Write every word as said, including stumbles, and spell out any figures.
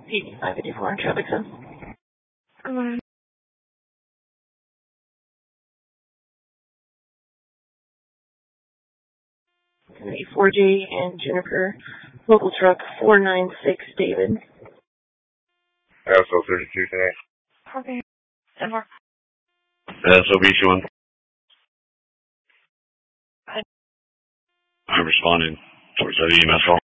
P five fifty-four on traffic zone. Um, four J and Jennifer, local truck four nine six David. S O thirty-two today. Okay. ten four. S O B two one. I'm responding towards that E M S call.